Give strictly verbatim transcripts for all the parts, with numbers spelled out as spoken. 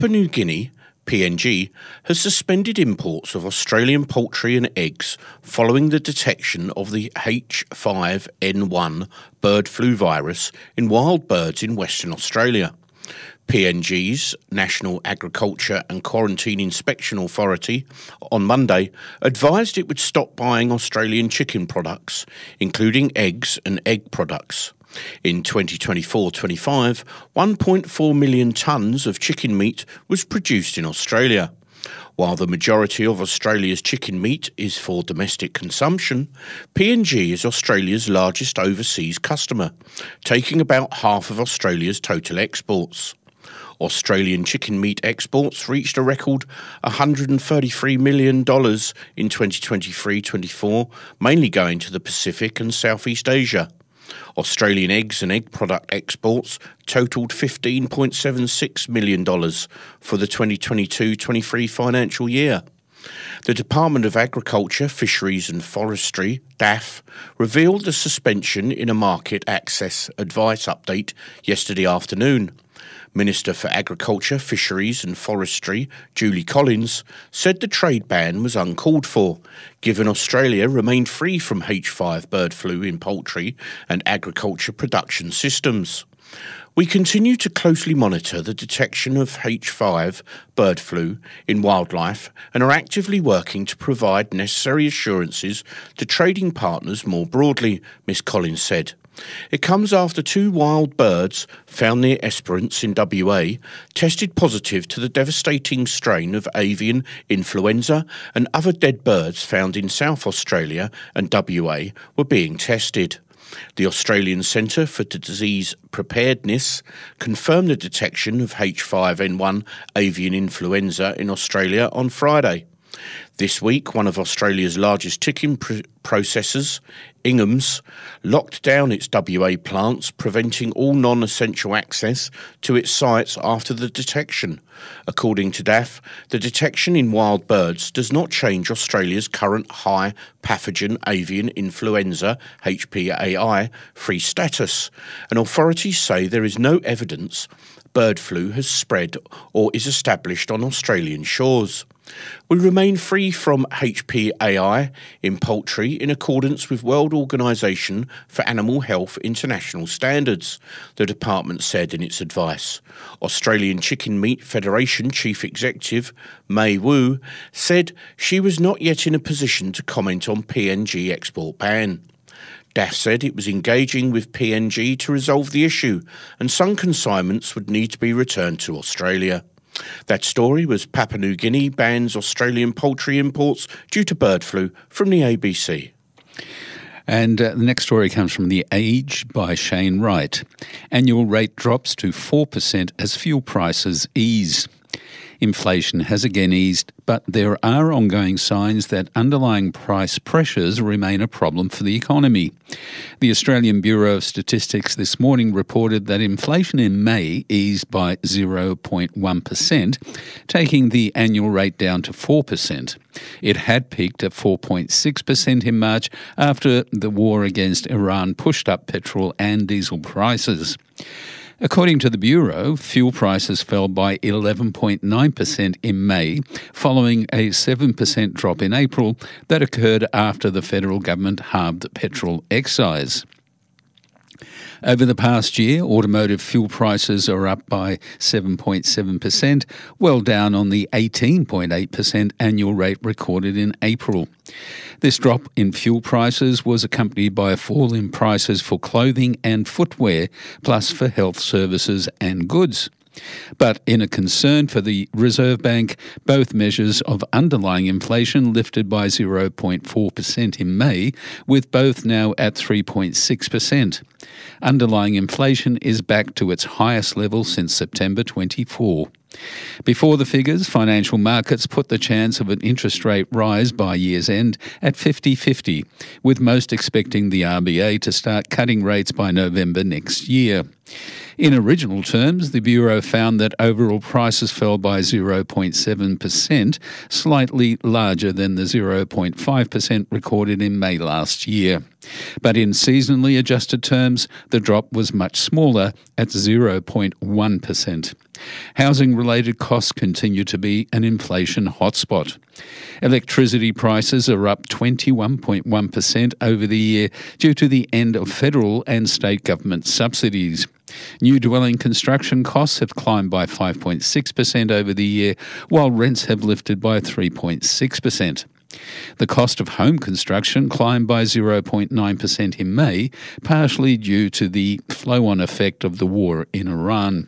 Papua New Guinea, P N G, has suspended imports of Australian poultry and eggs following the detection of the H five N one bird flu virus in wild birds in Western Australia. P N G's National Agriculture and Quarantine Inspection Authority on Monday advised it would stop buying Australian chicken products, including eggs and egg products. In twenty twenty-four twenty-five, one point four million tonnes of chicken meat was produced in Australia. While the majority of Australia's chicken meat is for domestic consumption, P N G is Australia's largest overseas customer, taking about half of Australia's total exports. Australian chicken meat exports reached a record one hundred thirty-three million dollars in twenty twenty-three twenty-four, mainly going to the Pacific and Southeast Asia. Australian eggs and egg product exports totalled fifteen point seven six million dollars for the twenty twenty-two twenty-three financial year. The Department of Agriculture, Fisheries and Forestry, D A F, revealed the suspension in a market access advice update yesterday afternoon. Minister for Agriculture, Fisheries and Forestry, Julie Collins, said the trade ban was uncalled for, given Australia remained free from H five bird flu in poultry and agriculture production systems. We continue to closely monitor the detection of H five bird flu in wildlife and are actively working to provide necessary assurances to trading partners more broadly, Miz Collins said. It comes after two wild birds found near Esperance in W A tested positive to the devastating strain of avian influenza, and other dead birds found in South Australia and W A were being tested. The Australian Centre for Disease Preparedness confirmed the detection of H five N one avian influenza in Australia on Friday. This week, one of Australia's largest chicken pr- processors, Ingham's, locked down its W A plants, preventing all non-essential access to its sites after the detection. According to D A F, the detection in wild birds does not change Australia's current high pathogen avian influenza H P A I free status, and authorities say there is no evidence bird flu has spread or is established on Australian shores. We remain free from H P A I in poultry in accordance with World Organisation for Animal Health international standards, the department said in its advice. Australian Chicken Meat Federation Chief Executive Mei Wu said she was not yet in a position to comment on P N G export ban. D A F said it was engaging with P N G to resolve the issue, and some consignments would need to be returned to Australia. That story was Papua New Guinea bans Australian poultry imports due to bird flu from the A B C. And uh, the next story comes from The Age by Shane Wright. Annual rate drops to four percent as fuel prices ease. Inflation has again eased, but there are ongoing signs that underlying price pressures remain a problem for the economy. The Australian Bureau of Statistics this morning reported that inflation in May eased by zero point one percent, taking the annual rate down to four percent. It had peaked at four point six percent in March after the war against Iran pushed up petrol and diesel prices. According to the Bureau, fuel prices fell by eleven point nine percent in May, following a seven percent drop in April that occurred after the federal government halved petrol excise. Over the past year, automotive fuel prices are up by seven point seven percent, well down on the eighteen point eight percent annual rate recorded in April. This drop in fuel prices was accompanied by a fall in prices for clothing and footwear, plus for health services and goods. But in a concern for the Reserve Bank, both measures of underlying inflation lifted by zero point four percent in May, with both now at three point six percent. Underlying inflation is back to its highest level since September twenty-four. Before the figures, financial markets put the chance of an interest rate rise by year's end at fifty-fifty, with most expecting the R B A to start cutting rates by November next year. In original terms, the Bureau found that overall prices fell by zero point seven percent, slightly larger than the zero point five percent recorded in May last year. But in seasonally adjusted terms, the drop was much smaller at zero point one percent. Housing-related costs continue to be an inflation hotspot. Electricity prices are up twenty-one point one percent over the year due to the end of federal and state government subsidies. New dwelling construction costs have climbed by five point six percent over the year, while rents have lifted by three point six percent. The cost of home construction climbed by zero point nine percent in May, partially due to the flow-on effect of the war in Iran.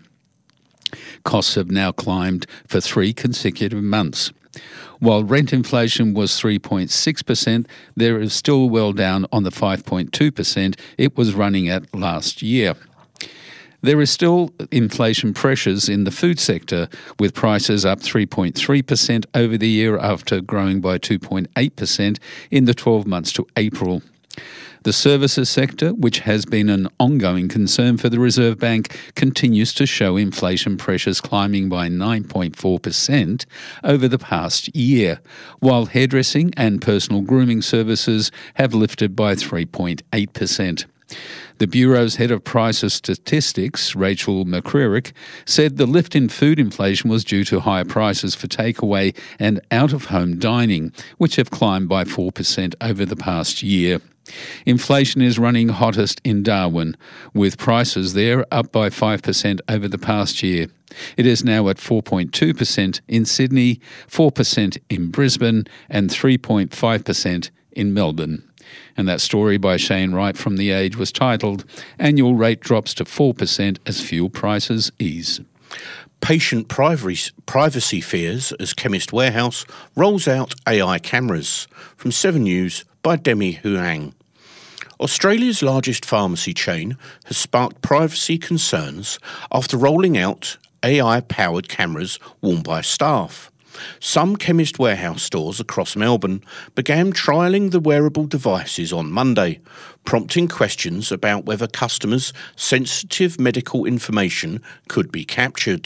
Costs have now climbed for three consecutive months. While rent inflation was three point six percent, there is still well down on the five point two percent it was running at last year. There is still inflation pressures in the food sector, with prices up three point three percent over the year after growing by two point eight percent in the twelve months to April. The services sector, which has been an ongoing concern for the Reserve Bank, continues to show inflation pressures climbing by nine point four percent over the past year, while hairdressing and personal grooming services have lifted by three point eight percent. The Bureau's head of prices statistics, Rachel McCririck, said the lift in food inflation was due to higher prices for takeaway and out-of-home dining, which have climbed by four percent over the past year. Inflation is running hottest in Darwin, with prices there up by five percent over the past year. It is now at four point two percent in Sydney, four percent in Brisbane and three point five percent in Melbourne. And that story by Shane Wright from The Age was titled, Annual Rate Drops to four percent as Fuel Prices Ease. Patient privacy fears as Chemist Warehouse rolls out A I cameras. From Seven News by Demi Huang. Australia's largest pharmacy chain has sparked privacy concerns after rolling out A I-powered cameras worn by staff. Some Chemist Warehouse stores across Melbourne began trialling the wearable devices on Monday, prompting questions about whether customers' sensitive medical information could be captured.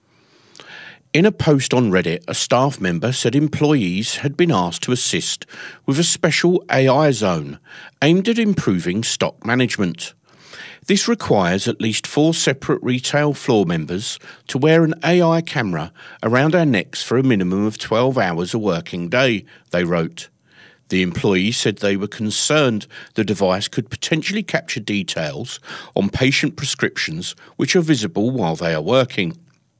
In a post on Reddit, a staff member said employees had been asked to assist with a special A I zone aimed at improving stock management. This requires at least four separate retail floor members to wear an A I camera around our necks for a minimum of twelve hours a working day, they wrote. The employee said they were concerned the device could potentially capture details on patient prescriptions which are visible while they are working.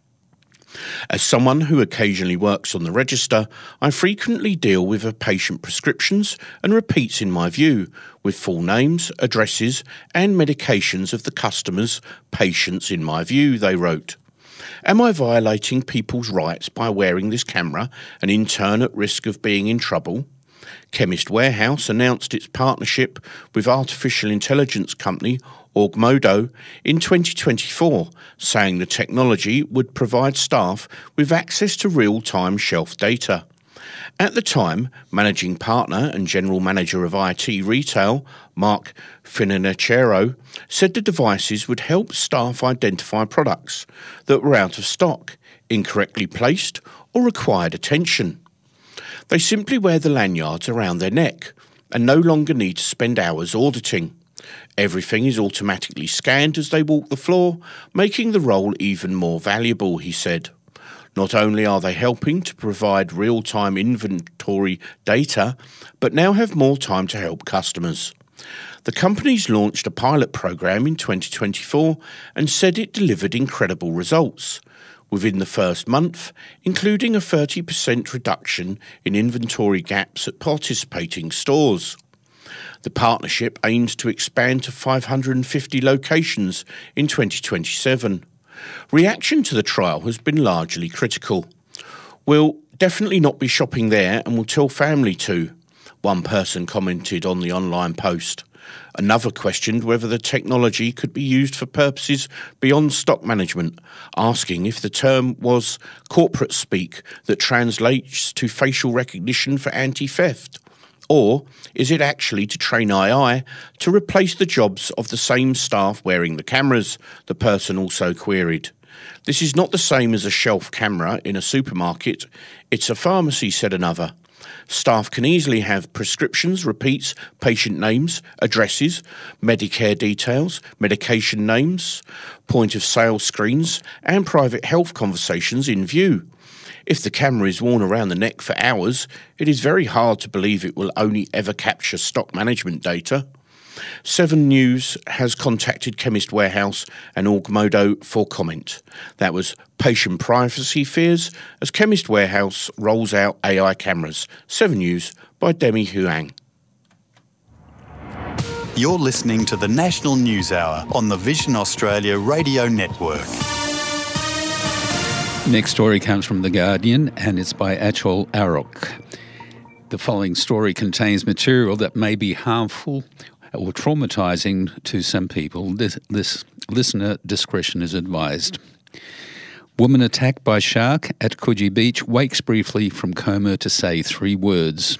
As someone who occasionally works on the register, I frequently deal with a patient prescriptions and repeats in my view, with full names, addresses and medications of the customers, patients in my view, they wrote. Am I violating people's rights by wearing this camera and in turn at risk of being in trouble? Chemist Warehouse announced its partnership with artificial intelligence company Augmodo in twenty twenty-four, saying the technology would provide staff with access to real-time shelf data. At the time, managing partner and general manager of I T retail, Mark Finocchiaro, said the devices would help staff identify products that were out of stock, incorrectly placed, or required attention. They simply wear the lanyards around their neck and no longer need to spend hours auditing. Everything is automatically scanned as they walk the floor, making the role even more valuable, he said. Not only are they helping to provide real-time inventory data, but now have more time to help customers. The company's launched a pilot program in twenty twenty-four and said it delivered incredible results. Within the first month, including a thirty percent reduction in inventory gaps at participating stores. The partnership aims to expand to five hundred fifty locations in twenty twenty-seven. Reaction to the trial has been largely critical. We'll definitely not be shopping there and will tell family to, one person commented on the online post. Another questioned whether the technology could be used for purposes beyond stock management, asking if the term was corporate speak that translates to facial recognition for anti-theft. Or is it actually to train A I to replace the jobs of the same staff wearing the cameras, the person also queried. This is not the same as a shelf camera in a supermarket. It's a pharmacy, said another. Staff can easily have prescriptions, repeats, patient names, addresses, Medicare details, medication names, point of sale screens, and private health conversations in view. If the camera is worn around the neck for hours, it is very hard to believe it will only ever capture stock management data. Seven News has contacted Chemist Warehouse and Augmodo for comment. That was patient privacy fears as Chemist Warehouse rolls out A I cameras. Seven News by Demi Huang. You're listening to the National News Hour on the Vision Australia Radio Network. Next story comes from The Guardian and it's by Achal Arok. The following story contains material that may be harmful or traumatising to some people. This, this listener discretion is advised. Woman attacked by shark at Coogee Beach wakes briefly from coma to say three words.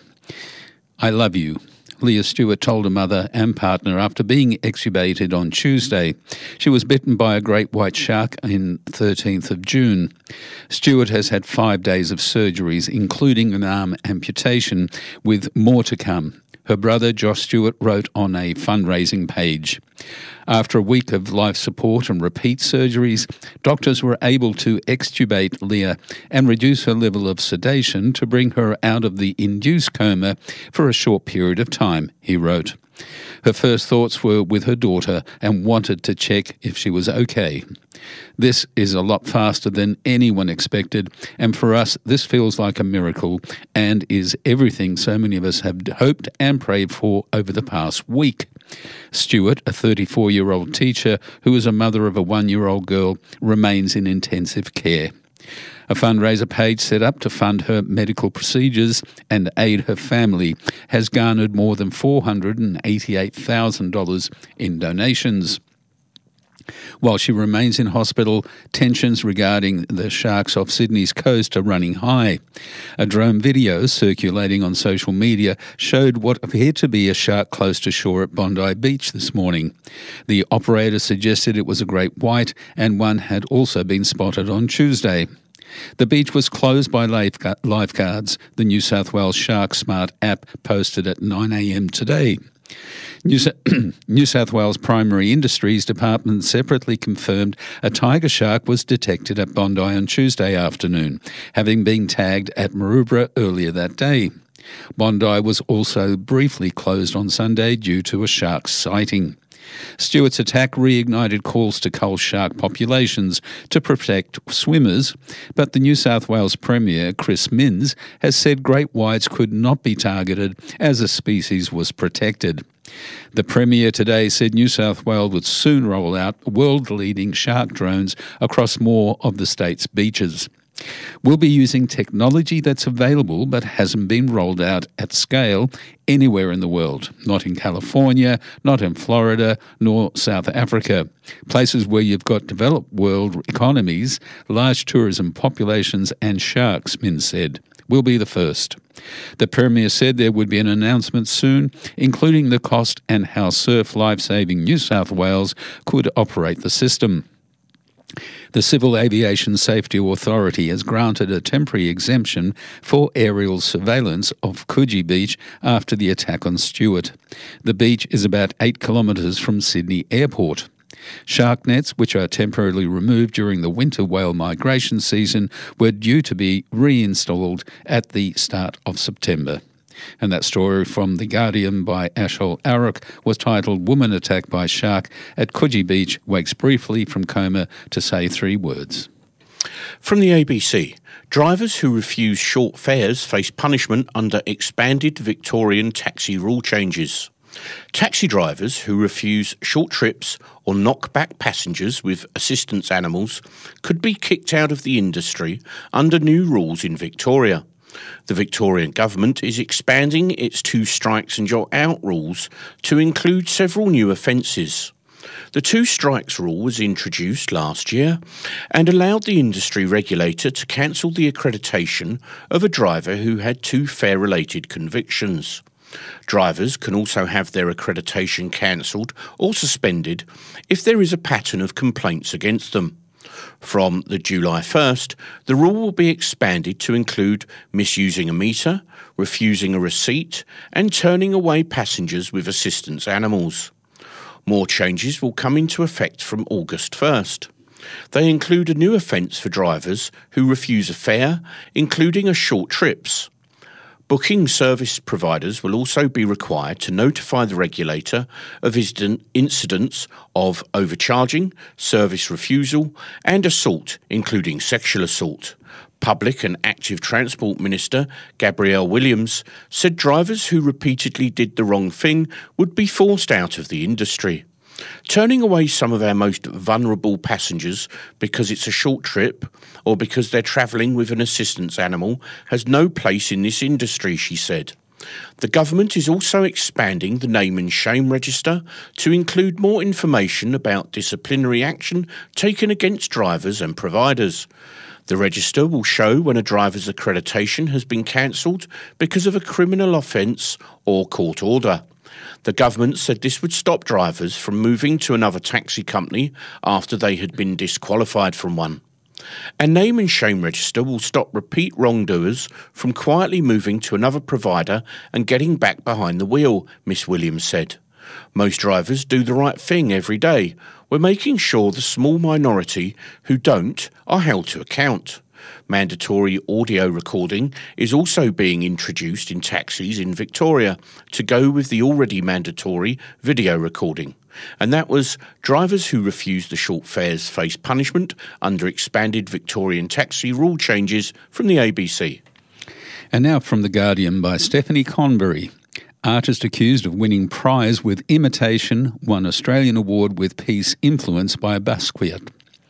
I love you, Leah Stewart told her mother and partner after being extubated on Tuesday. She was bitten by a great white shark on thirteenth of June. Stewart has had five days of surgeries, including an arm amputation, with more to come. Her brother, Josh Stewart, wrote on a fundraising page. After a week of life support and repeat surgeries, doctors were able to extubate Leah and reduce her level of sedation to bring her out of the induced coma for a short period of time, he wrote. Her first thoughts were with her daughter and wanted to check if she was okay. This is a lot faster than anyone expected, and for us this feels like a miracle and is everything so many of us have hoped and prayed for over the past week. Stewart, a thirty-four-year-old teacher who is a mother of a one-year-old girl, remains in intensive care. A fundraiser page set up to fund her medical procedures and aid her family has garnered more than four hundred eighty-eight thousand dollars in donations. While she remains in hospital, tensions regarding the sharks off Sydney's coast are running high. A drone video circulating on social media showed what appeared to be a shark close to shore at Bondi Beach this morning. The operator suggested it was a great white, and one had also been spotted on Tuesday. The beach was closed by lifeguards, the New South Wales Shark Smart app posted at nine a.m. today. New, New South Wales Primary Industries Department separately confirmed a tiger shark was detected at Bondi on Tuesday afternoon, having been tagged at Maroubra earlier that day. Bondi was also briefly closed on Sunday due to a shark sighting. Stewart's attack reignited calls to cull shark populations to protect swimmers, but the New South Wales Premier, Chris Minns, has said great whites could not be targeted as the species was protected. The Premier today said New South Wales would soon roll out world-leading shark drones across more of the state's beaches. We'll be using technology that's available but hasn't been rolled out at scale anywhere in the world, not in California, not in Florida, nor South Africa, places where you've got developed world economies, large tourism populations and sharks, Min said. We'll be the first. The Premier said there would be an announcement soon, including the cost and how Surf Lifesaving New South Wales could operate the system. The Civil Aviation Safety Authority has granted a temporary exemption for aerial surveillance of Coogee Beach after the attack on Stewart. The beach is about eight kilometres from Sydney Airport. Shark nets, which are temporarily removed during the winter whale migration season, were due to be reinstalled at the start of September. And that story from The Guardian by Achal Arok was titled Woman Attacked by Shark at Coogee Beach Wakes Briefly from Coma to Say Three Words. From the A B C, drivers who refuse short fares face punishment under expanded Victorian taxi rule changes. Taxi drivers who refuse short trips or knock back passengers with assistance animals could be kicked out of the industry under new rules in Victoria. The Victorian government is expanding its two strikes and you're out rules to include several new offences. The two strikes rule was introduced last year and allowed the industry regulator to cancel the accreditation of a driver who had two fare-related convictions. Drivers can also have their accreditation cancelled or suspended if there is a pattern of complaints against them. From the July first, the rule will be expanded to include misusing a meter, refusing a receipt, and turning away passengers with assistance animals. More changes will come into effect from August first. They include a new offence for drivers who refuse a fare, including a short trips. Booking service providers will also be required to notify the regulator of incidents of overcharging, service refusal, and assault, including sexual assault. Public and Active Transport Minister Gabrielle Williams said drivers who repeatedly did the wrong thing would be forced out of the industry. Turning away some of our most vulnerable passengers because it's a short trip or because they're travelling with an assistance animal has no place in this industry, she said. The government is also expanding the name and shame register to include more information about disciplinary action taken against drivers and providers. The register will show when a driver's accreditation has been cancelled because of a criminal offence or court order. The government said this would stop drivers from moving to another taxi company after they had been disqualified from one. A name and shame register will stop repeat wrongdoers from quietly moving to another provider and getting back behind the wheel, Miss Williams said. Most drivers do the right thing every day. We're making sure the small minority who don't are held to account. Mandatory audio recording is also being introduced in taxis in Victoria to go with the already mandatory video recording. And that was drivers who refuse the short fares face punishment under expanded Victorian taxi rule changes from the A B C. And now from The Guardian by Stephanie Conbury. Artist accused of winning prize with imitation won Australian award with peace influenced by Basquiat.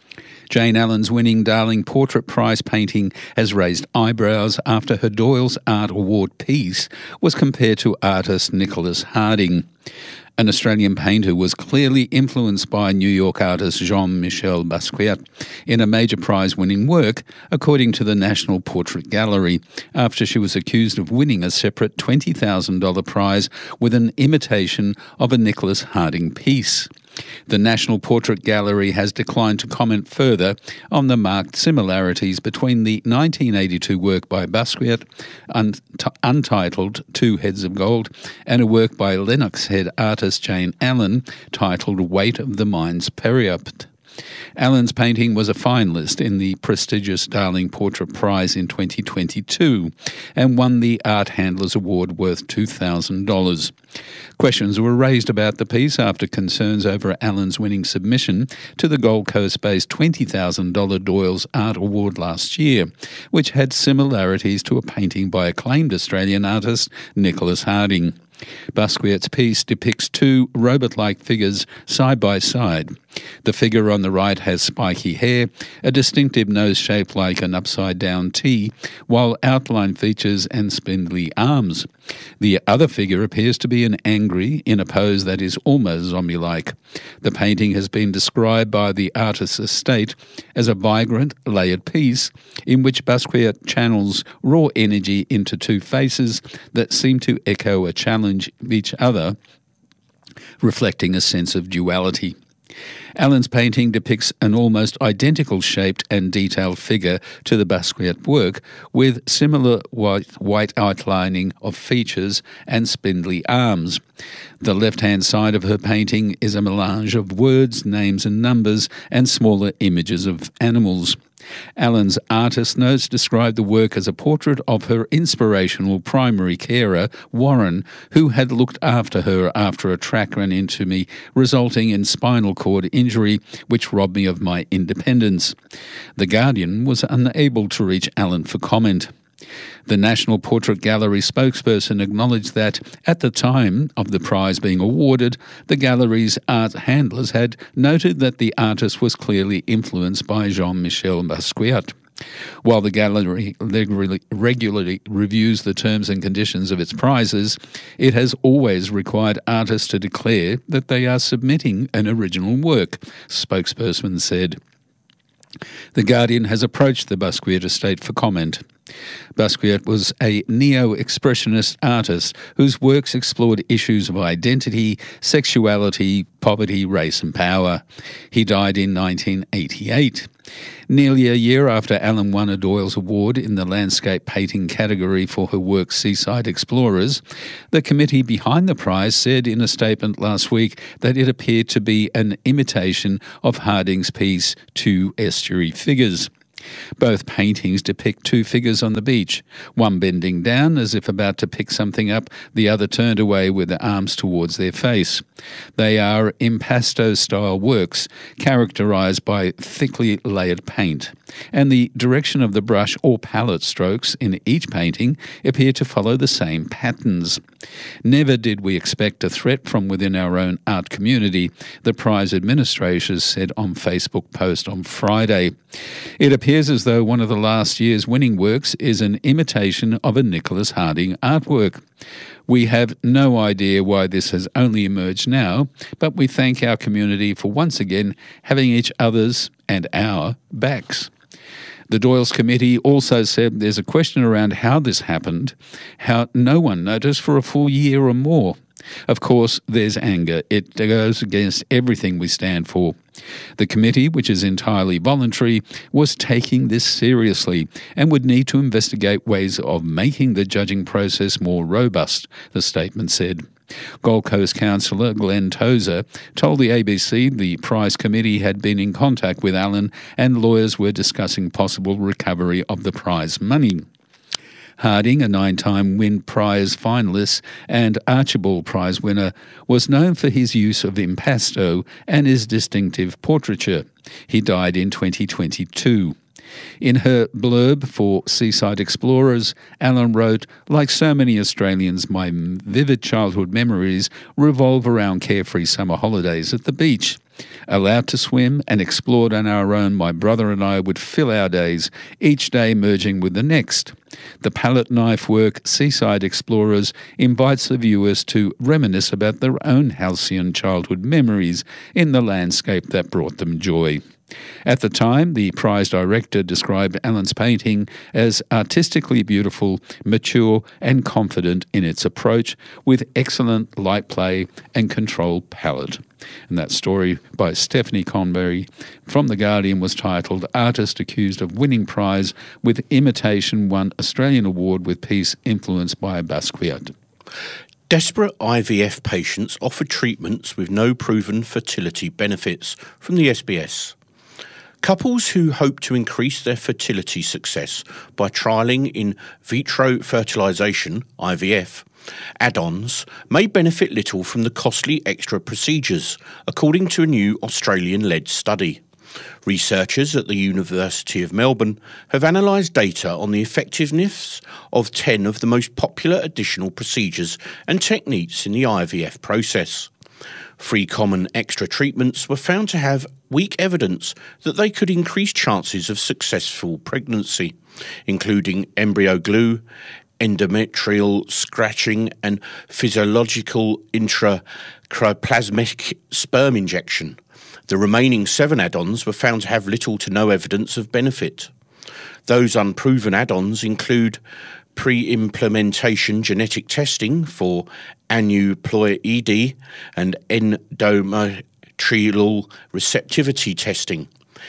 Jane Allen's winning Darling Portrait Prize painting has raised eyebrows after her Doyle's Art Award piece was compared to artist Nicholas Harding. An Australian painter was clearly influenced by New York artist Jean-Michel Basquiat in a major prize-winning work, according to the National Portrait Gallery, after she was accused of winning a separate twenty thousand dollars prize with an imitation of a Nicholas Harding piece. The National Portrait Gallery has declined to comment further on the marked similarities between the nineteen eighty-two work by Basquiat, un- t- untitled Two Heads of Gold, and a work by Lennox Head artist Jane Allen titled Weight of the Mind's Periapt. Allen's painting was a finalist in the prestigious Darling Portrait Prize in twenty twenty-two and won the Art Handlers Award worth two thousand dollars. Questions were raised about the piece after concerns over Allen's winning submission to the Gold Coast-based twenty thousand dollars Doyle's Art Award last year, which had similarities to a painting by acclaimed Australian artist Nicholas Harding. Basquiat's piece depicts two robot-like figures side by side. The figure on the right has spiky hair, a distinctive nose shaped like an upside-down T, while outline features and spindly arms. The other figure appears to be an angry in a pose that is almost zombie-like. The painting has been described by the artist's estate as a vibrant, layered piece in which Basquiat channels raw energy into two faces that seem to echo a challenge each other, reflecting a sense of duality. Allen's painting depicts an almost identical shaped and detailed figure to the Basquiat work, with similar white, white outlining of features and spindly arms. The left-hand side of her painting is a melange of words, names and numbers, and smaller images of animals. Allen's artist notes described the work as a portrait of her inspirational primary carer, Warren, who had looked after her after a track ran into me, resulting in spinal cord injury, which robbed me of my independence. The Guardian was unable to reach Allen for comment. The National Portrait Gallery spokesperson acknowledged that, at the time of the prize being awarded, the gallery's art handlers had noted that the artist was clearly influenced by Jean-Michel Basquiat. While the gallery regularly, regularly reviews the terms and conditions of its prizes, it has always required artists to declare that they are submitting an original work, spokesperson said. The Guardian has approached the Basquiat estate for comment. Basquiat was a neo-expressionist artist whose works explored issues of identity, sexuality, poverty, race and power. He died in nineteen eighty-eight. Nearly a year after Allen won a Doyle's Award in the landscape painting category for her work Seaside Explorers, the committee behind the prize said in a statement last week that it appeared to be an imitation of Harding's piece Two Estuary Figures. Both paintings depict two figures on the beach, one bending down as if about to pick something up, the other turned away with their arms towards their face. They are impasto-style works, characterised by thickly layered paint, and the direction of the brush or palette strokes in each painting appear to follow the same patterns. Never did we expect a threat from within our own art community, the prize administrators said on Facebook post on Friday. It appears as though one of the last year's winning works is an imitation of a Nicholas Harding artwork. We have no idea why this has only emerged now, but we thank our community for once again having each other's and our backs. The Doyle's committee also said there's a question around how this happened, how no one noticed for a full year or more. Of course, there's anger. It goes against everything we stand for. The committee, which is entirely voluntary, was taking this seriously and would need to investigate ways of making the judging process more robust, the statement said. Gold Coast councillor Glenn Tozer told the A B C the prize committee had been in contact with Allen and lawyers were discussing possible recovery of the prize money. Harding, a nine-time Wynne Prize finalist and Archibald Prize winner, was known for his use of impasto and his distinctive portraiture. He died in twenty twenty-two. In her blurb for Seaside Explorers, Allen wrote, "Like so many Australians, my vivid childhood memories revolve around carefree summer holidays at the beach. Allowed to swim and explored on our own, my brother and I would fill our days, each day merging with the next. The palette knife work Seaside Explorers invites the viewers to reminisce about their own halcyon childhood memories in the landscape that brought them joy." At the time, the prize director described Allen's painting as artistically beautiful, mature and confident in its approach, with excellent light play and controlled palette. And that story by Stephanie Conberry from The Guardian was titled "Artist Accused of Winning Prize with Imitation Won Australian Award with Piece Influenced by Basquiat." Desperate I V F patients offered treatments with no proven fertility benefits from the S B S. Couples who hope to increase their fertility success by trialling in vitro fertilisation, I V F, add-ons may benefit little from the costly extra procedures, according to a new Australian-led study. Researchers at the University of Melbourne have analysed data on the effectiveness of ten of the most popular additional procedures and techniques in the I V F process. Three common extra treatments were found to have weak evidence that they could increase chances of successful pregnancy, including embryo glue, endometrial scratching and physiological intracryoplasmic sperm injection. The remaining seven add-ons were found to have little to no evidence of benefit. Those unproven add-ons include pre-implementation genetic testing for aneuploidy and endometrial receptivity testing,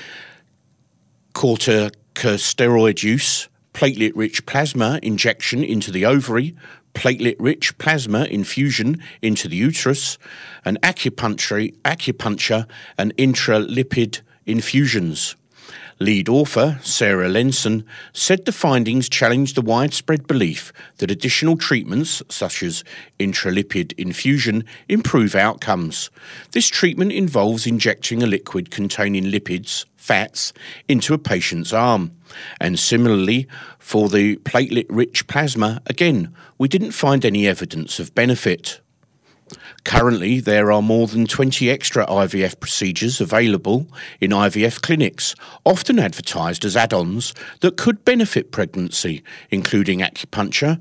corticosteroid use, platelet-rich plasma injection into the ovary, platelet-rich plasma infusion into the uterus, and acupuncture, acupuncture and intralipid infusions. Lead author Sarah Lenson said the findings challenged the widespread belief that additional treatments, such as intralipid infusion, improve outcomes. This treatment involves injecting a liquid containing lipids, fats, into a patient's arm. And similarly, for the platelet-rich plasma, again, we didn't find any evidence of benefit. Currently, there are more than twenty extra I V F procedures available in I V F clinics, often advertised as add-ons that could benefit pregnancy, including acupuncture,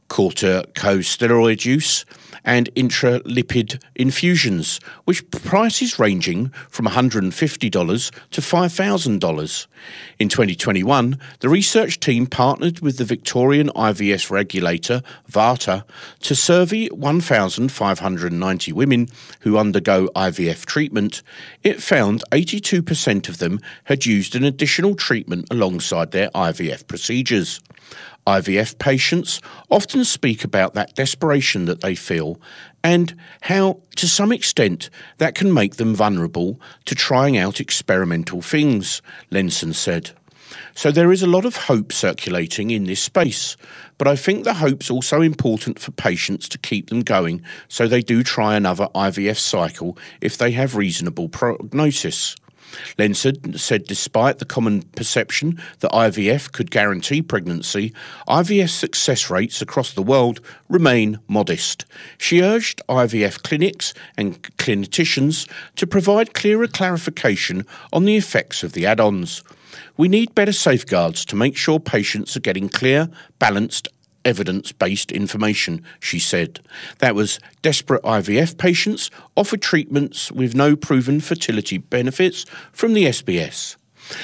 corticosteroid use, and intralipid infusions, with prices ranging from one hundred fifty dollars to five thousand dollars. In twenty twenty-one, the research team partnered with the Victorian I V S regulator, VARTA, to survey one thousand five hundred ninety women who undergo I V F treatment. It found eighty-two percent of them had used an additional treatment alongside their I V F procedures. I V F patients often speak about that desperation that they feel and how, to some extent, that can make them vulnerable to trying out experimental things, Lenson said. So there is a lot of hope circulating in this space, but I think the hope's also important for patients to keep them going so they do try another I V F cycle if they have reasonable prognosis. Lenson said despite the common perception that I V F could guarantee pregnancy, I V F success rates across the world remain modest. She urged I V F clinics and clinicians to provide clearer clarification on the effects of the add-ons. We need better safeguards to make sure patients are getting clear, balanced, evidence-based information, she said. That was desperate I V F patients offered treatments with no proven fertility benefits from the S B S.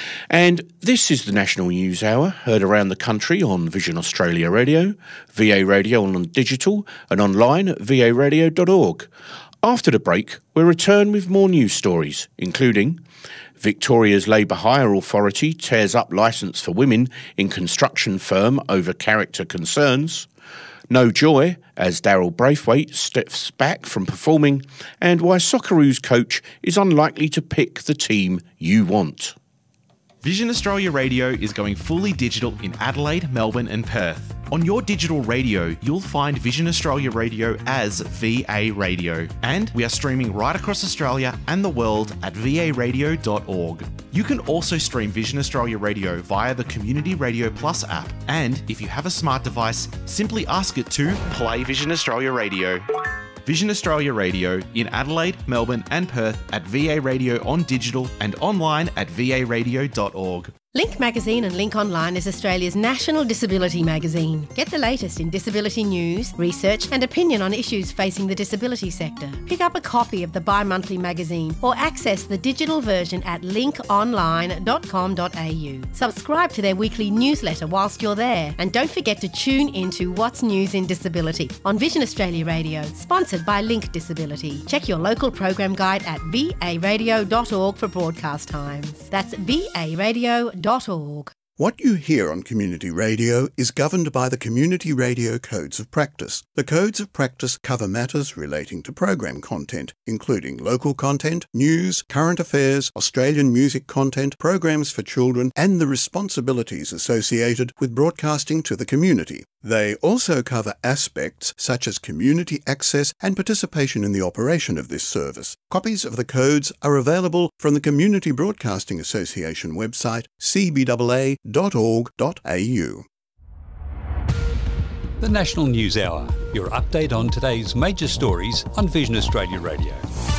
And this is the National News Hour, heard around the country on Vision Australia Radio, V A Radio on digital and online at v a radio dot org. After the break, we'll return with more news stories, including Victoria's Labour Hire Authority tears up licence for women in construction firm over character concerns, no joy as Daryl Braithwaite steps back from performing, and why Socceroos coach is unlikely to pick the team you want. Vision Australia Radio is going fully digital in Adelaide, Melbourne and Perth. On your digital radio, you'll find Vision Australia Radio as V A Radio. And we are streaming right across Australia and the world at v a radio dot org. You can also stream Vision Australia Radio via the Community Radio Plus app. And if you have a smart device, simply ask it to play Vision Australia Radio. Vision Australia Radio in Adelaide, Melbourne and Perth at V A Radio on digital and online at v a radio dot org. Link Magazine and Link Online is Australia's national disability magazine. Get the latest in disability news, research and opinion on issues facing the disability sector. Pick up a copy of the bi-monthly magazine or access the digital version at link online dot com dot a u. Subscribe to their weekly newsletter whilst you're there, and don't forget to tune into What's News in Disability on Vision Australia Radio, sponsored by Link Disability. Check your local program guide at v a radio dot org for broadcast times. That's v a radio dot org. What you hear on community radio is governed by the Community Radio Codes of Practice. The Codes of Practice cover matters relating to program content, including local content, news, current affairs, Australian music content, programs for children, and the responsibilities associated with broadcasting to the community. They also cover aspects such as community access and participation in the operation of this service. Copies of the codes are available from the Community Broadcasting Association website, c b a a dot org dot a u. The National News Hour, your update on today's major stories on Vision Australia Radio.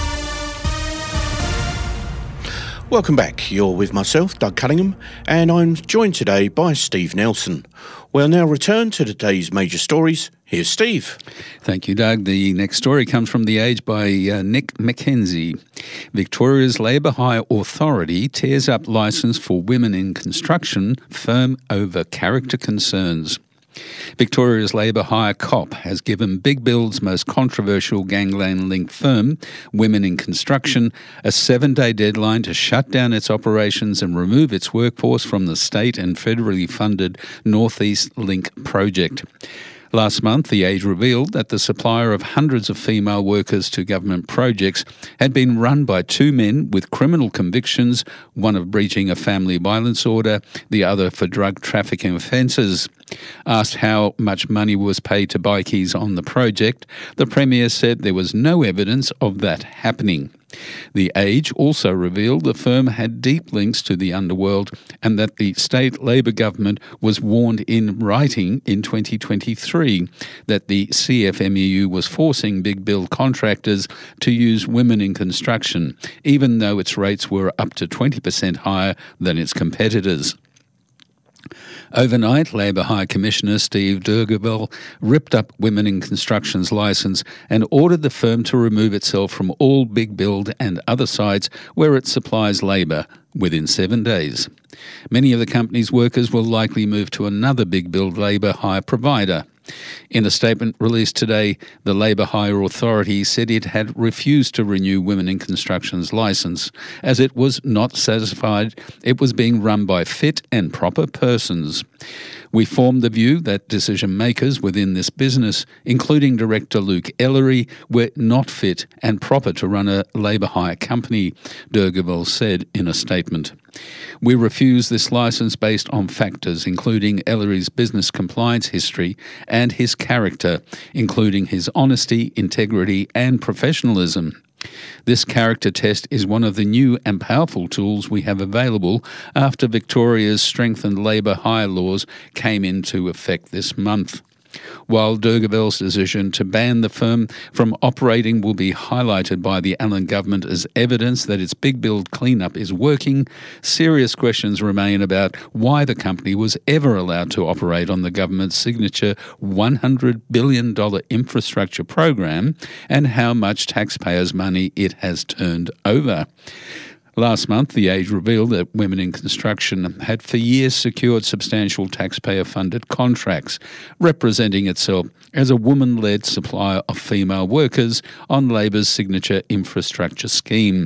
Welcome back. You're with myself, Doug Cunningham, and I'm joined today by Steve Nelson. We'll now return to today's major stories. Here's Steve. Thank you, Doug. The next story comes from The Age by uh, Nick McKenzie. Victoria's Labour Hire Authority tears up licence for women in construction firm over character concerns. Victoria's Labour Hire C O P has given Big Build's most controversial gangland-linked firm, Women in Construction, a seven-day deadline to shut down its operations and remove its workforce from the state and federally funded North East Link project. Last month, The Age revealed that the supplier of hundreds of female workers to government projects had been run by two men with criminal convictions, one of breaching a family violence order, the other for drug trafficking offences. Asked how much money was paid to bikies on the project, the Premier said there was no evidence of that happening. The Age also revealed the firm had deep links to the underworld and that the state Labor government was warned in writing in twenty twenty-three that the C F M E U was forcing big build contractors to use women in construction, even though its rates were up to twenty percent higher than its competitors. Overnight, Labor High Commissioner Steve Durgeville ripped up Women in Construction's licence and ordered the firm to remove itself from all Big Build and other sites where it supplies labour within seven days. Many of the company's workers will likely move to another Big Build labour hire provider. In a statement released today, the Labour Hire Authority said it had refused to renew Women in Construction's licence as it was not satisfied it was being run by fit and proper persons. We formed the view that decision makers within this business, including Director Luke Ellery, were not fit and proper to run a labour hire company, Durgeville said in a statement. We refuse this licence based on factors including Ellery's business compliance history and his character, including his honesty, integrity and professionalism. This character test is one of the new and powerful tools we have available after Victoria's strengthened labour hire laws came into effect this month. While Durgeville's decision to ban the firm from operating will be highlighted by the Allen government as evidence that its Big Build cleanup is working, serious questions remain about why the company was ever allowed to operate on the government's signature one hundred billion dollars infrastructure program and how much taxpayers' money it has turned over. Last month, The Age revealed that Women in Construction had for years secured substantial taxpayer-funded contracts, representing itself as a woman-led supplier of female workers on Labor's signature infrastructure scheme.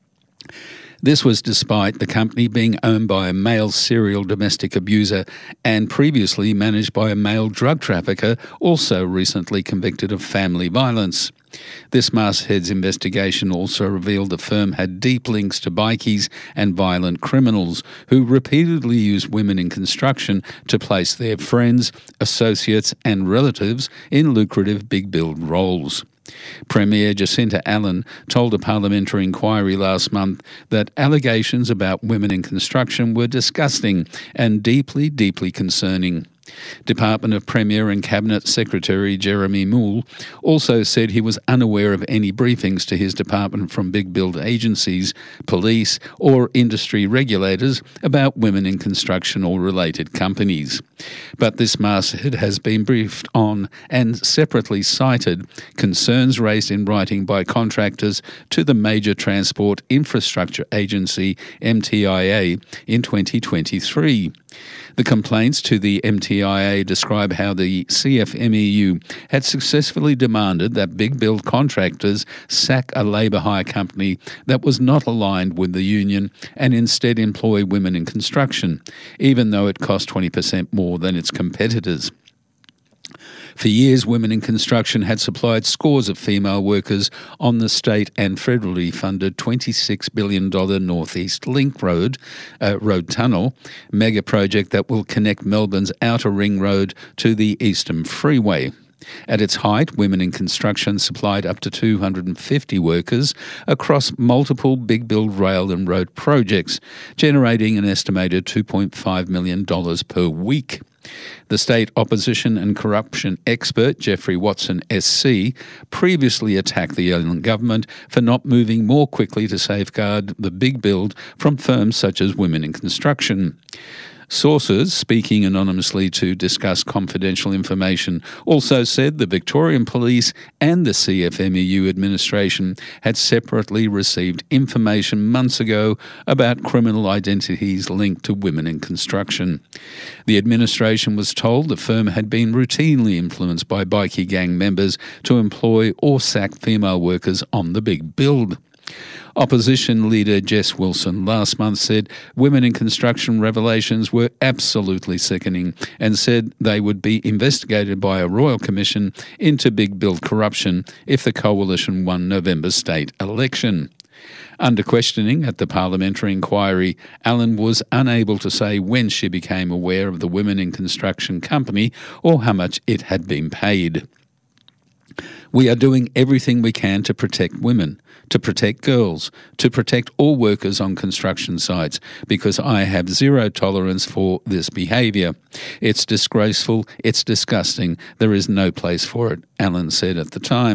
This was despite the company being owned by a male serial domestic abuser and previously managed by a male drug trafficker, also recently convicted of family violence. This masthead's investigation also revealed the firm had deep links to bikies and violent criminals who repeatedly used women in construction to place their friends, associates and relatives in lucrative Big Build roles. Premier Jacinta Allen told a parliamentary inquiry last month that allegations about women in construction were disgusting and deeply, deeply concerning. Department of Premier and Cabinet Secretary Jeremy Moule also said he was unaware of any briefings to his department from Big Build agencies, police or industry regulators about women in construction or related companies. But this masthead has been briefed on and separately cited concerns raised in writing by contractors to the Major Transport Infrastructure Agency, M T I A, in twenty twenty-three. The complaints to the M T I A describe how the C F M E U had successfully demanded that Big Build contractors sack a labour hire company that was not aligned with the union and instead employ women in construction, even though it cost twenty percent more than its competitors. For years, Women in Construction had supplied scores of female workers on the state and federally funded twenty-six billion dollars North East Link Road, uh, road tunnel, mega project that will connect Melbourne's Outer Ring Road to the Eastern Freeway. At its height, Women in Construction supplied up to two hundred fifty workers across multiple Big Build rail and road projects, generating an estimated two point five million dollars per week. The state opposition and corruption expert Geoffrey Watson S C previously attacked the Allen government for not moving more quickly to safeguard the Big Build from firms such as Women in Construction. Sources, speaking anonymously to discuss confidential information, also said the Victorian Police and the C F M E U administration had separately received information months ago about criminal identities linked to women in construction. The administration was told the firm had been routinely influenced by bikie gang members to employ or sack female workers on the Big Build. Opposition leader Jess Wilson last month said Women in Construction revelations were absolutely sickening and said they would be investigated by a royal commission into Big Build corruption if the coalition won November's state election. Under questioning at the parliamentary inquiry, Allen was unable to say when she became aware of the Women in Construction company or how much it had been paid. We are doing everything we can to protect women, to protect girls, to protect all workers on construction sites, because I have zero tolerance for this behaviour. It's disgraceful, it's disgusting, there is no place for it, Allen said at the time.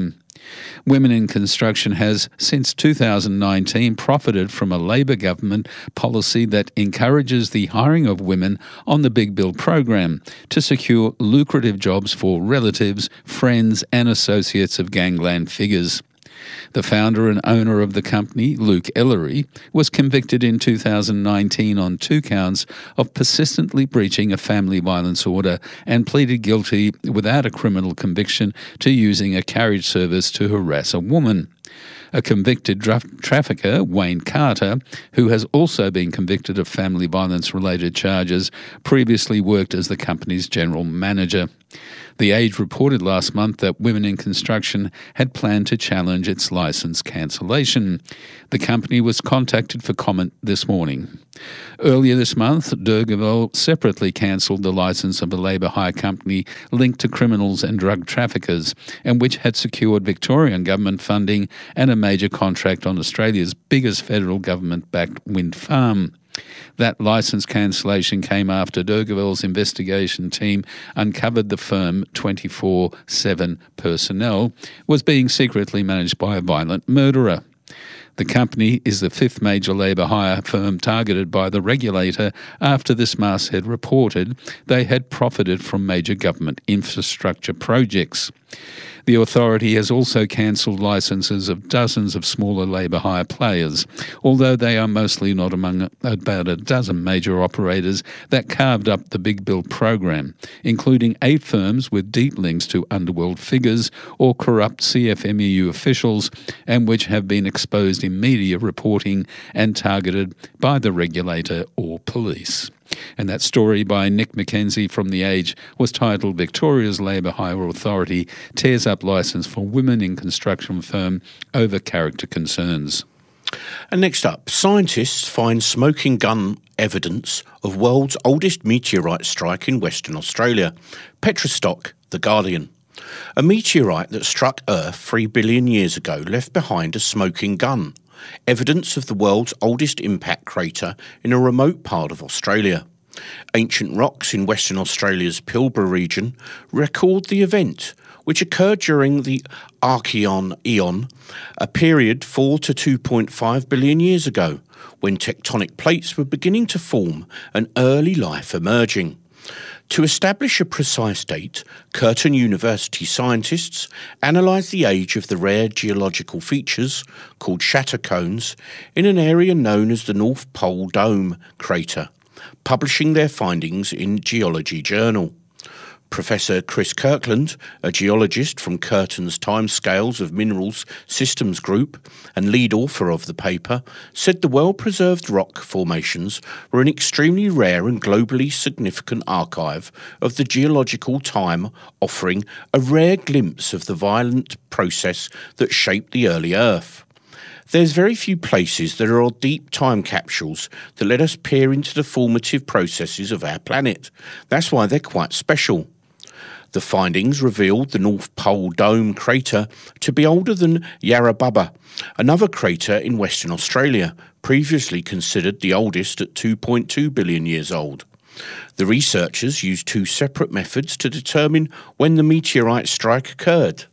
Women in Construction has, since two thousand nineteen, profited from a Labor government policy that encourages the hiring of women on the Big Bill program to secure lucrative jobs for relatives, friends and associates of gangland figures. The founder and owner of the company, Luke Ellery, was convicted in two thousand nineteen on two counts of persistently breaching a family violence order and pleaded guilty without a criminal conviction to using a carriage service to harass a woman. A convicted dra- trafficker, Wayne Carter, who has also been convicted of family violence-related charges, previously worked as the company's general manager. The Age reported last month that Women in Construction had planned to challenge its licence cancellation. The company was contacted for comment this morning. Earlier this month, Durgaville separately cancelled the licence of a labour hire company linked to criminals and drug traffickers, and which had secured Victorian government funding and a major contract on Australia's biggest federal government-backed wind farm. That licence cancellation came after Durgaville's investigation team uncovered the firm twenty-four seven personnel was being secretly managed by a violent murderer. The company is the fifth major labour hire firm targeted by the regulator after this masthead reported they had profited from major government infrastructure projects. The authority has also cancelled licences of dozens of smaller labour hire players, although they are mostly not among about a dozen major operators that carved up the Big Bill program, including eight firms with deep links to underworld figures or corrupt C F M E U officials, and which have been exposed in media reporting and targeted by the regulator or police. And that story by Nick McKenzie from The Age was titled Victoria's Labour Hire Authority Tears Up Licence for Women in Construction Firm Over Character Concerns. And next up, scientists find smoking gun evidence of world's oldest meteorite strike in Western Australia. Petrostock, The Guardian. A meteorite that struck Earth three billion years ago left behind a smoking gun, evidence of the world's oldest impact crater in a remote part of Australia. Ancient rocks in Western Australia's Pilbara region record the event, which occurred during the Archean Eon, a period four to two point five billion years ago, when tectonic plates were beginning to form and early life emerging. To establish a precise date, Curtin University scientists analysed the age of the rare geological features, called shatter cones, in an area known as the North Pole Dome crater, publishing their findings in Geology Journal. Professor Chris Kirkland, a geologist from Curtin's Timescales of Minerals Systems Group and lead author of the paper, said the well-preserved rock formations were an extremely rare and globally significant archive of the geological time, offering a rare glimpse of the violent process that shaped the early Earth. There's very few places that are deep time capsules that let us peer into the formative processes of our planet. That's why they're quite special. The findings revealed the North Pole Dome crater to be older than Yarra Bubba, another crater in Western Australia, previously considered the oldest at two point two billion years old. The researchers used two separate methods to determine when the meteorite strike occurred.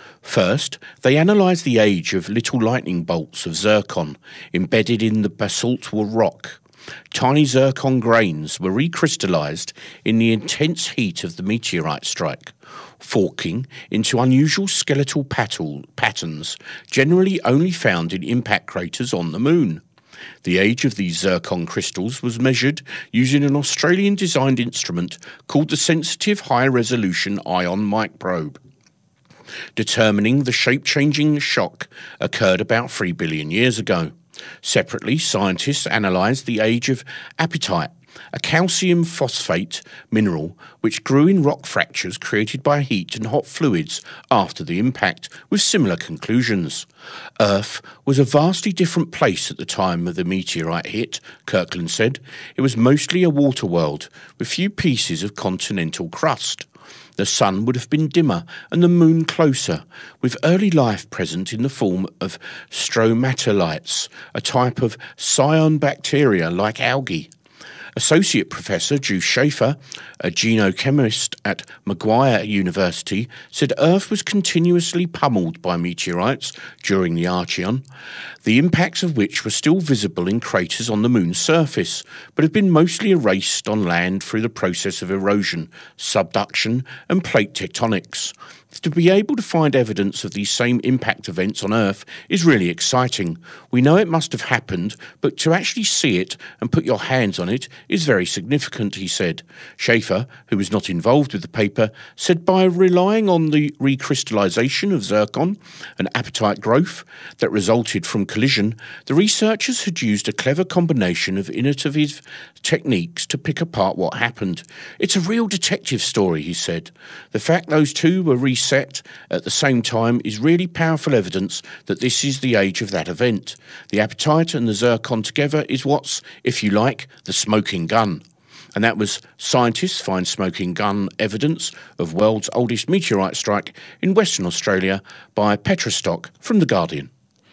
First, they analysed the age of little lightning bolts of zircon embedded in the basalt rock. Tiny zircon grains were recrystallised in the intense heat of the meteorite strike, forking into unusual skeletal patterns generally only found in impact craters on the Moon. The age of these zircon crystals was measured using an Australian-designed instrument called the Sensitive High-Resolution Ion Microbe. Determining the shape-changing shock occurred about three billion years ago. Separately, scientists analysed the age of apatite, a calcium phosphate mineral which grew in rock fractures created by heat and hot fluids after the impact, with similar conclusions. Earth was a vastly different place at the time of the meteorite hit, Kirkland said. It was mostly a water world, with few pieces of continental crust. The sun would have been dimmer and the moon closer, with early life present in the form of stromatolites, a type of cyanobacteria like algae. Associate Professor Drew Schaefer, a genochemist at Maguire University, said Earth was continuously pummeled by meteorites during the Archean, the impacts of which were still visible in craters on the Moon's surface, but have been mostly erased on land through the process of erosion, subduction and plate tectonics. To be able to find evidence of these same impact events on Earth is really exciting. We know it must have happened, but to actually see it and put your hands on it is very significant, he said. Schaefer, who was not involved with the paper, said by relying on the recrystallization of zircon and apatite growth that resulted from collision, the researchers had used a clever combination of innovative techniques to pick apart what happened. It's a real detective story, he said. The fact those two were reset at the same time is really powerful evidence that this is the age of that event. The apatite and the zircon together is what's, if you like, the smoking gun. And that was scientists find smoking gun evidence of world's oldest meteorite strike in Western Australia by Petrostock from The Guardian.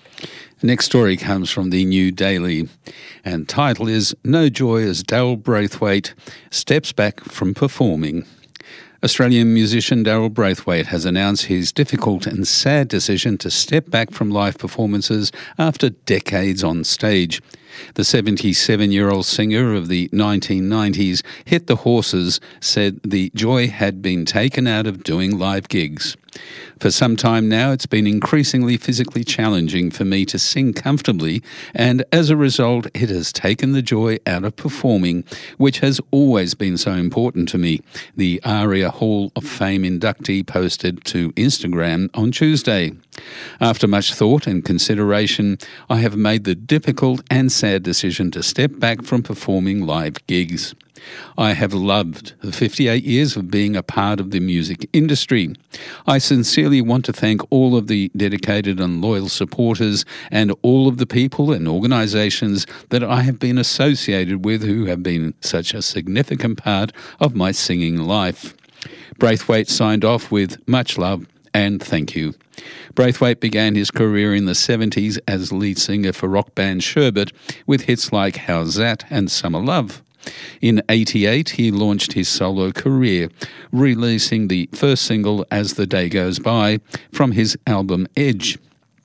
The next story comes from the New Daily, and title is No Joy as Daryl Braithwaite steps back from performing. Australian musician Daryl Braithwaite has announced his difficult and sad decision to step back from live performances after decades on stage. The seventy-seven-year-old singer of the nineteen nineties hit the horses, said the joy had been taken out of doing live gigs. For some time now, it's been increasingly physically challenging for me to sing comfortably, and as a result, it has taken the joy out of performing, which has always been so important to me, the ARIA Hall of Fame inductee posted to Instagram on Tuesday. After much thought and consideration, I have made the difficult and sad decision to step back from performing live gigs. I have loved the fifty-eight years of being a part of the music industry. I sincerely want to thank all of the dedicated and loyal supporters and all of the people and organisations that I have been associated with who have been such a significant part of my singing life. Braithwaite signed off with much love and thank you. Braithwaite began his career in the seventies as lead singer for rock band Sherbet with hits like How's That and Summer Love. In eighty-eight, he launched his solo career, releasing the first single As the Day Goes By from his album Edge.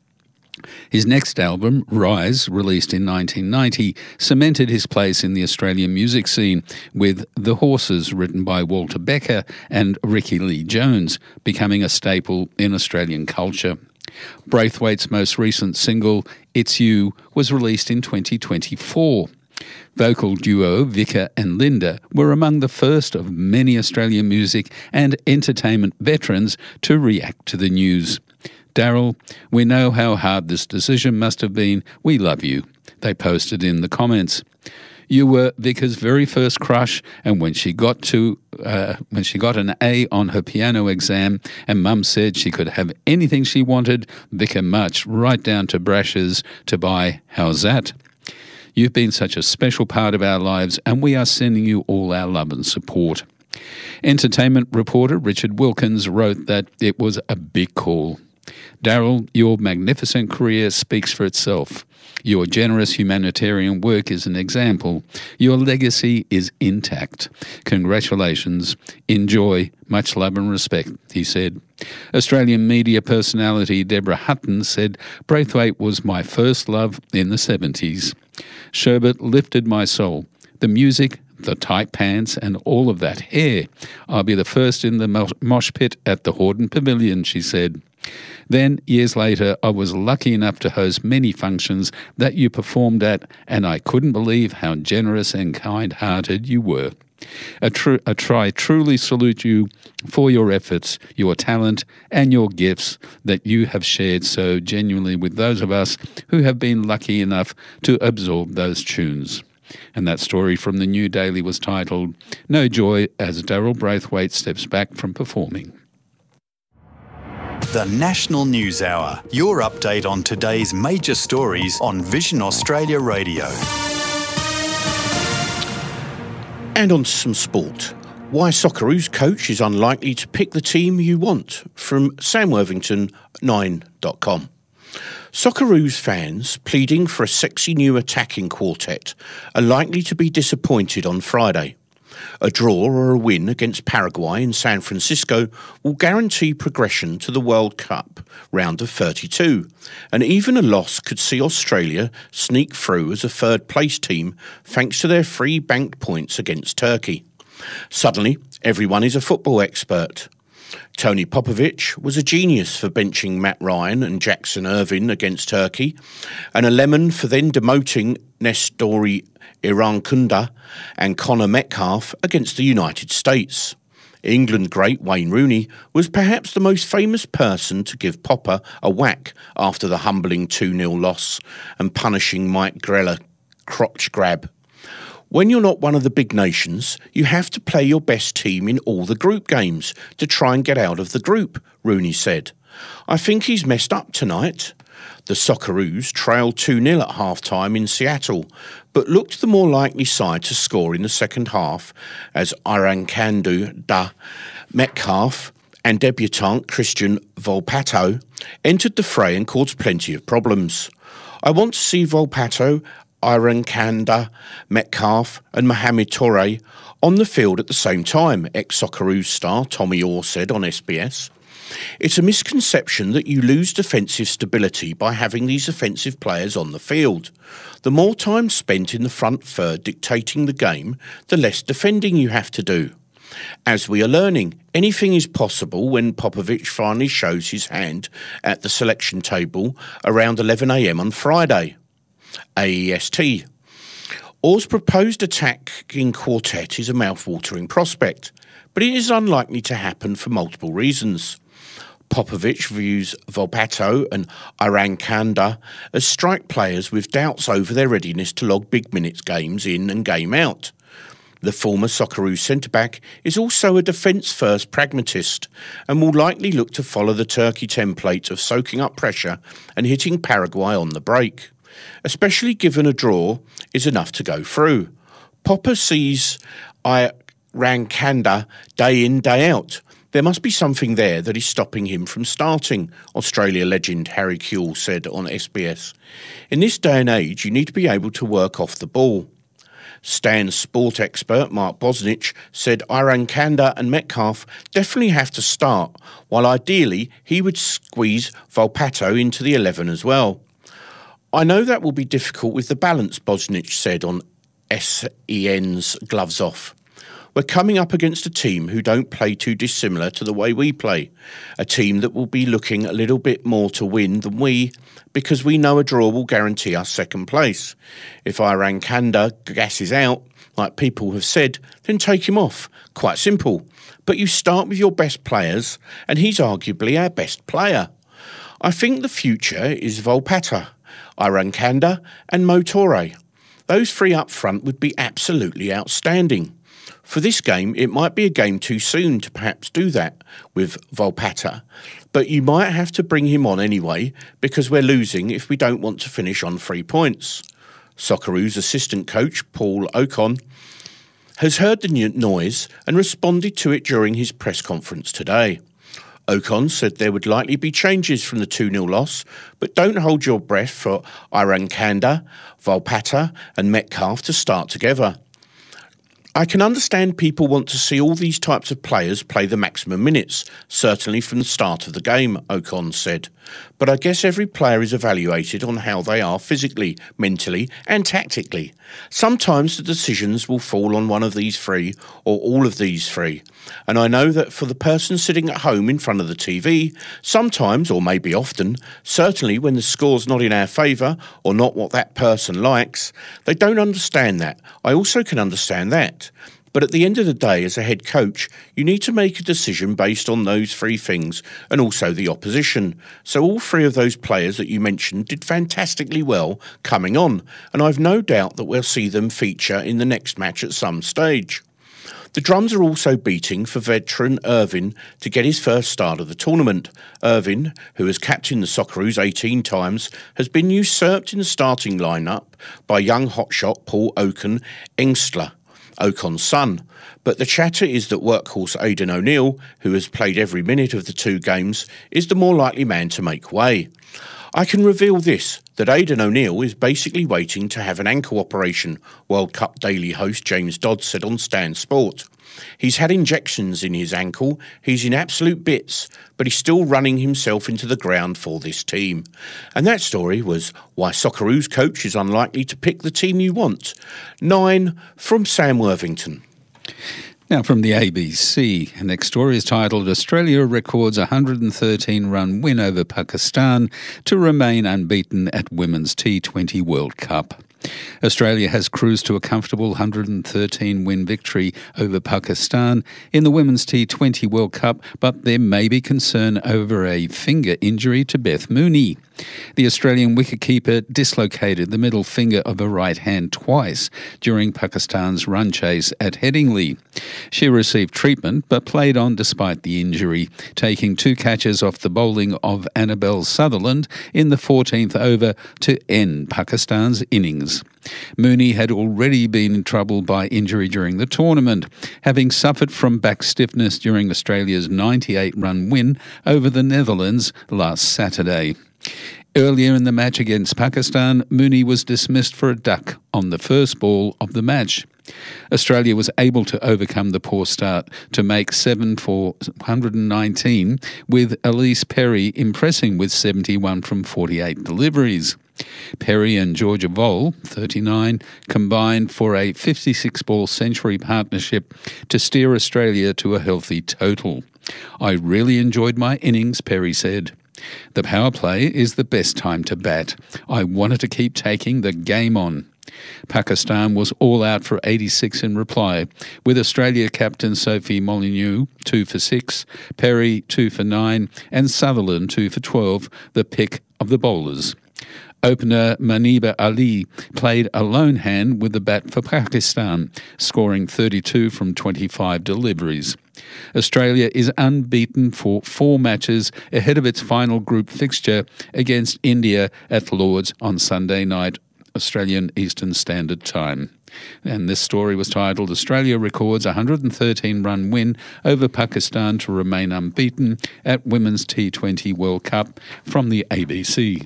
His next album, Rise, released in nineteen ninety, cemented his place in the Australian music scene, with The Horses, written by Walter Becker and Ricky Lee Jones, becoming a staple in Australian culture. Braithwaite's most recent single, It's You, was released in twenty twenty-four. Vocal duo Vika and Linda were among the first of many Australian music and entertainment veterans to react to the news. Daryl, we know how hard this decision must have been. We love you, they posted in the comments. You were Vika's very first crush, and when she got to uh, when she got an A on her piano exam and Mum said she could have anything she wanted, Vika marched right down to Brash's to buy How's That? You've been such a special part of our lives, and we are sending you all our love and support. Entertainment reporter Richard Wilkins wrote that it was a big call. Daryl, your magnificent career speaks for itself. Your generous humanitarian work is an example. Your legacy is intact. Congratulations. Enjoy. Much love and respect, he said. Australian media personality Deborah Hutton said, Braithwaite was my first love in the seventies. Sherbet lifted my soul. The music, the tight pants and all of that hair. I'll be the first in the mosh pit at the Hordern Pavilion, she said. Then, years later, I was lucky enough to host many functions that you performed at, and I couldn't believe how generous and kind-hearted you were. I, tr- I try truly salute you for your efforts, your talent, and your gifts that you have shared so genuinely with those of us who have been lucky enough to absorb those tunes. And that story from the New Daily was titled, No Joy as Daryl Braithwaite Steps Back from Performing. The National News Hour, your update on today's major stories on Vision Australia Radio. And on to some sport. Why Socceroos coach is unlikely to pick the team you want, from Sam Worthington, nine dot com. Socceroos fans pleading for a sexy new attacking quartet are likely to be disappointed on Friday. A draw or a win against Paraguay in San Francisco will guarantee progression to the World Cup round of thirty-two, and even a loss could see Australia sneak through as a third-place team thanks to their free banked points against Turkey. Suddenly, everyone is a football expert. Tony Popovic was a genius for benching Matt Ryan and Jackson Irvine against Turkey, and a lemon for then demoting Nestori Irankunda and Connor Metcalfe against the United States. England great Wayne Rooney was perhaps the most famous person to give Popper a whack after the humbling two nil loss and punishing Mike Grella crotch grab. When you're not one of the big nations, you have to play your best team in all the group games to try and get out of the group, Rooney said. I think he's messed up tonight. The Socceroos trailed two nil at half-time in Seattle, but looked the more likely side to score in the second half as Irankunda Metcalfe and debutant Christian Volpato entered the fray and caused plenty of problems. I want to see Volpato, Irankunda Metcalfe and Mohamed Touré on the field at the same time, ex-Socceroos star Tommy Orr said on S B S. It's a misconception that you lose defensive stability by having these offensive players on the field. The more time spent in the front third dictating the game, the less defending you have to do. As we are learning, anything is possible when Popovic finally shows his hand at the selection table around eleven a m on Friday. A E S T. Orr's proposed attacking quartet is a mouth-watering prospect, but it is unlikely to happen for multiple reasons. Popovic views Volpato and Irankunda as strike players with doubts over their readiness to log big minutes games in and game out. The former Socceroos centre-back is also a defence-first pragmatist and will likely look to follow the Turkey template of soaking up pressure and hitting Paraguay on the break. Especially given a draw is enough to go through. Popper sees Irankunda day in, day out. There must be something there that is stopping him from starting, Australia legend Harry Kewell said on S B S. In this day and age, you need to be able to work off the ball. Stan's sport expert Mark Bosnich said Irankunda and Metcalfe definitely have to start, while ideally he would squeeze Volpato into the eleven as well. I know that will be difficult with the balance, Bosnich said on S E N's Gloves Off. We're coming up against a team who don't play too dissimilar to the way we play, a team that will be looking a little bit more to win than we, because we know a draw will guarantee us second place. If Irankunda gasses out, like people have said, then take him off. Quite simple. But you start with your best players, and he's arguably our best player. I think the future is Volpato, Irankunda and Mo Touré. Those three up front would be absolutely outstanding. For this game, it might be a game too soon to perhaps do that with Volpato, but you might have to bring him on anyway because we're losing if we don't want to finish on three points. Socceroos assistant coach Paul Ocon has heard the noise and responded to it during his press conference today. Ocon said there would likely be changes from the two nil loss, but don't hold your breath for Irankunda, Volpato and Metcalfe to start together. I can understand people want to see all these types of players play the maximum minutes, certainly from the start of the game, Ocon said. But I guess every player is evaluated on how they are physically, mentally and tactically. Sometimes the decisions will fall on one of these three or all of these three. And I know that for the person sitting at home in front of the T V, sometimes, or maybe often, certainly when the score's not in our favour or not what that person likes, they don't understand that. I also can understand that. But at the end of the day, as a head coach, you need to make a decision based on those three things and also the opposition. So all three of those players that you mentioned did fantastically well coming on, and I've no doubt that we'll see them feature in the next match at some stage. The drums are also beating for veteran Irvine to get his first start of the tournament. Irvine, who has captained the Socceroos eighteen times, has been usurped in the starting lineup by young hotshot Paul Ocon Engstler, Ocon's son. But the chatter is that workhorse Aidan O'Neill, who has played every minute of the two games, is the more likely man to make way. I can reveal this, that Aidan O'Neill is basically waiting to have an ankle operation, World Cup Daily host James Dodd said on Stan Sport. He's had injections in his ankle, he's in absolute bits, but he's still running himself into the ground for this team. And that story was why Socceroos coach is unlikely to pick the team you want. Nine from Sam Worthington. Now from the A B C, the next story is titled Australia records a one hundred thirteen run win over Pakistan to remain unbeaten at Women's T twenty World Cup. Australia has cruised to a comfortable one hundred thirteen win victory over Pakistan in the Women's T twenty World Cup, but there may be concern over a finger injury to Beth Mooney. The Australian wicketkeeper dislocated the middle finger of her right hand twice during Pakistan's run chase at Headingley. She received treatment but played on despite the injury, taking two catches off the bowling of Annabelle Sutherland in the fourteenth over to end Pakistan's innings. Mooney had already been in trouble by injury during the tournament, having suffered from back stiffness during Australia's ninety-eight run win over the Netherlands last Saturday. Earlier in the match against Pakistan, Mooney was dismissed for a duck on the first ball of the match. Australia was able to overcome the poor start to make seven for one hundred nineteen, with Elise Perry impressing with seventy-one from forty-eight deliveries. Perry and Georgia Voll, thirty-nine, combined for a fifty-six ball century partnership to steer Australia to a healthy total. I really enjoyed my innings, Perry said. The power play is the best time to bat. I wanted to keep taking the game on. Pakistan was all out for eighty-six in reply, with Australia captain Sophie Molyneux two for six, Perry two for nine and Sutherland two for twelve, the pick of the bowlers. Opener Maniba Ali played a lone hand with the bat for Pakistan, scoring thirty-two from twenty-five deliveries. Australia is unbeaten for four matches ahead of its final group fixture against India at Lord's on Sunday night, Australian Eastern Standard Time. And this story was titled Australia records a one hundred thirteen run win over Pakistan to remain unbeaten at Women's T twenty World Cup from the A B C.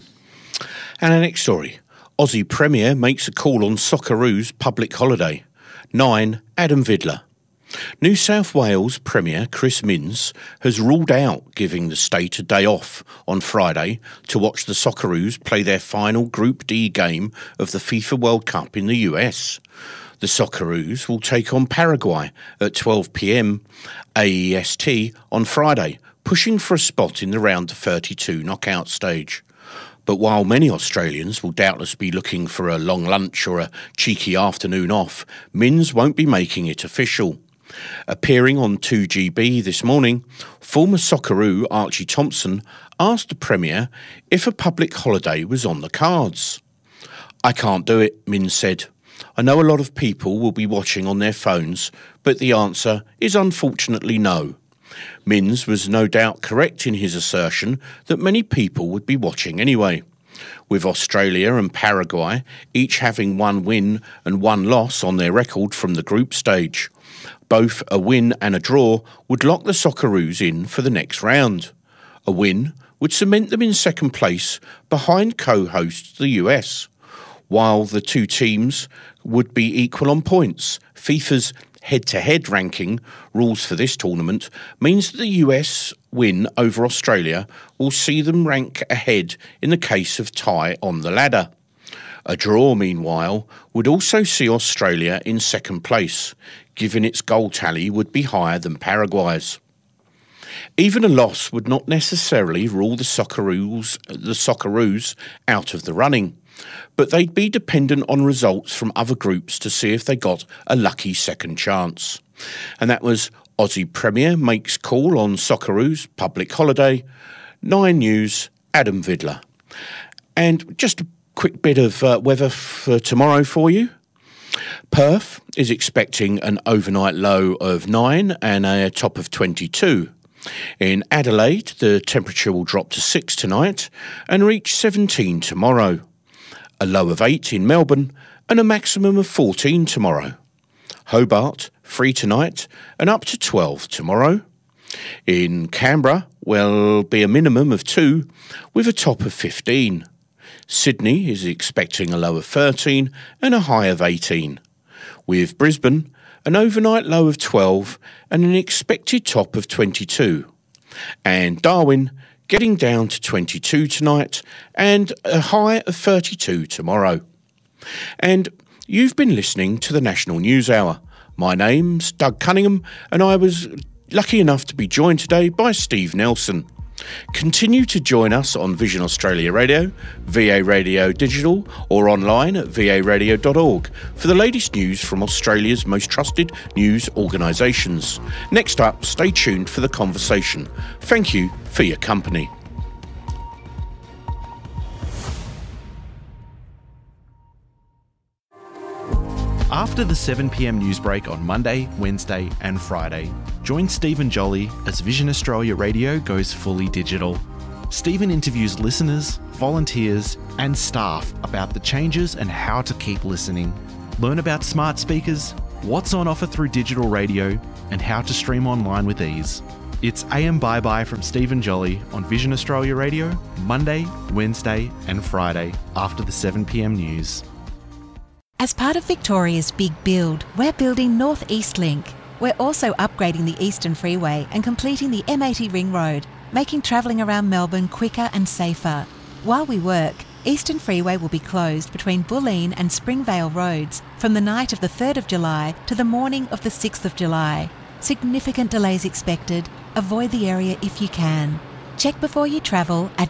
And our next story, Aussie Premier makes a call on Socceroos public holiday. Nine, Adam Vidler. New South Wales Premier Chris Minns has ruled out giving the state a day off on Friday to watch the Socceroos play their final Group D game of the FIFA World Cup in the U S. The Socceroos will take on Paraguay at twelve p m A E S T on Friday, pushing for a spot in the round of thirty-two knockout stage. But while many Australians will doubtless be looking for a long lunch or a cheeky afternoon off, Minns won't be making it official. Appearing on two G B this morning, former Socceroo Archie Thompson asked the Premier if a public holiday was on the cards. I can't do it, Minns said. I know a lot of people will be watching on their phones, but the answer is unfortunately no. Minns was no doubt correct in his assertion that many people would be watching anyway. With Australia and Paraguay each having one win and one loss on their record from the group stage, both a win and a draw would lock the Socceroos in for the next round. A win would cement them in second place behind co-hosts the U S, while the two teams would be equal on points. FIFA's head-to-head ranking rules for this tournament means that the U S win over Australia will see them rank ahead in the case of tie on the ladder. A draw, meanwhile, would also see Australia in second place, given its goal tally would be higher than Paraguay's. Even a loss would not necessarily rule the Socceroos, the Socceroos out of the running, but they'd be dependent on results from other groups to see if they got a lucky second chance. And that was Aussie Premier makes call on Socceroos public holiday. Nine News, Adam Vidler. And just a quick bit of uh, weather for tomorrow for you. Perth is expecting an overnight low of nine and a top of twenty-two. In Adelaide, the temperature will drop to six tonight and reach seventeen tomorrow. A low of eight in Melbourne and a maximum of fourteen tomorrow. Hobart, three tonight and up to twelve tomorrow. In Canberra, will be a minimum of two with a top of fifteen. Sydney is expecting a low of thirteen and a high of eighteen. With Brisbane, an overnight low of twelve and an expected top of twenty-two. And Darwin getting down to twenty-two tonight and a high of thirty-two tomorrow. And you've been listening to the National News Hour. My name's Doug Cunningham and I was lucky enough to be joined today by Steve Nelson. Continue to join us on Vision Australia Radio, V A Radio Digital or online at v a radio dot org for the latest news from Australia's most trusted news organisations. Next up, stay tuned for The Conversation. Thank you for your company. After the seven p m news break on Monday, Wednesday and Friday, join Stephen Jolly as Vision Australia Radio goes fully digital. Stephen interviews listeners, volunteers and staff about the changes and how to keep listening. Learn about smart speakers, what's on offer through digital radio and how to stream online with ease. It's A M Bye Bye from Stephen Jolly on Vision Australia Radio, Monday, Wednesday and Friday after the seven p m news. As part of Victoria's big build, we're building North East Link. We're also upgrading the Eastern Freeway and completing the M eighty Ring Road, making travelling around Melbourne quicker and safer. While we work, Eastern Freeway will be closed between Bulleen and Springvale Roads from the night of the third of July to the morning of the sixth of July. Significant delays expected. Avoid the area if you can. Check before you travel at